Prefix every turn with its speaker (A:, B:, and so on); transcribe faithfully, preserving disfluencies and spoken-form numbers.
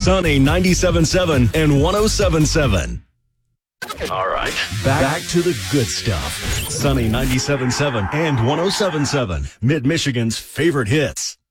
A: Sunny ninety-seven point seven and one oh seven point seven.
B: All right.
A: Back, back to the good stuff. Sunny ninety-seven point seven and one oh seven point seven. Mid-Michigan's favorite hits.